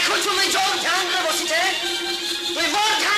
দেখো তুমি জোর ধ্যান করে বসিছে তুই বল ধ্যান